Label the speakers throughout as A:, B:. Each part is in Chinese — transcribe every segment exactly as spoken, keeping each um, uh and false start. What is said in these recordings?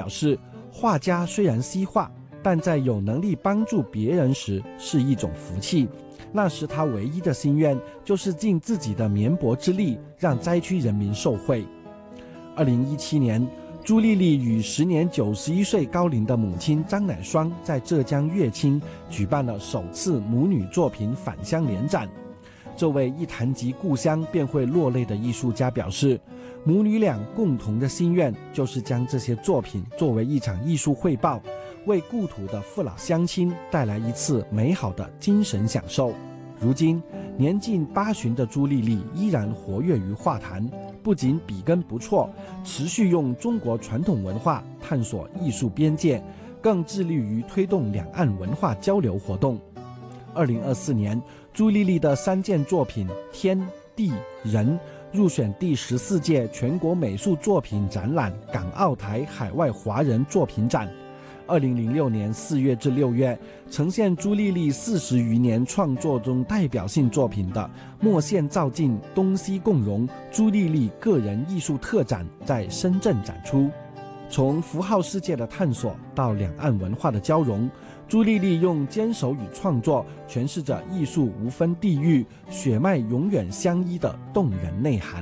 A: 表示，画家虽然西画，但在有能力帮助别人时是一种福气。那时他唯一的心愿就是尽自己的绵薄之力，让灾区人民受惠。二零一七年，朱丽丽与时年九十一岁高龄的母亲张乃双在浙江乐清举办了首次母女作品返乡联展。这位一谈及故乡便会落泪的艺术家表示，母女俩共同的心愿就是将这些作品作为一场艺术汇报，为故土的父老乡亲带来一次美好的精神享受。如今年近八旬的朱丽丽依然活跃于画坛，不仅笔耕不辍，持续用中国传统文化探索艺术边界，更致力于推动两岸文化交流活动。二零二四年，朱丽丽的三件作品《天地人》入选第十四届全国美术作品展览港澳台海外华人作品展。二零零六年四月至六月，呈现朱丽丽四十余年创作中代表性作品的墨线造境东西共融朱丽丽个人艺术特展在深圳展出。从符号世界的探索到两岸文化的交融，朱丽丽用坚守与创作诠释着艺术无分地域，血脉永远相依的动人内涵。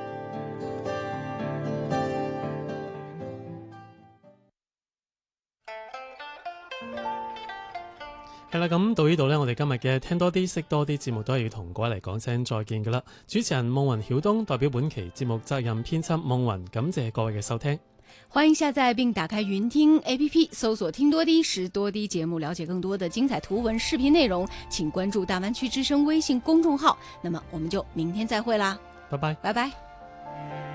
B: 係啦，咁到呢度呢，我哋今日嘅聽多啲識多啲節目都係要同各位嚟講聲再見噶啦。主持人夢雲曉東代表本期節目責任編輯夢雲，感謝各位嘅收聽。
C: 歡迎下載並打開雲聽 A P P， 搜索聽多啲識多啲節目，了解更多的精彩圖文視頻內容。請關注大灣區之聲微信公眾號。那麼我們就明天再會啦，
B: 拜拜，
C: 拜拜。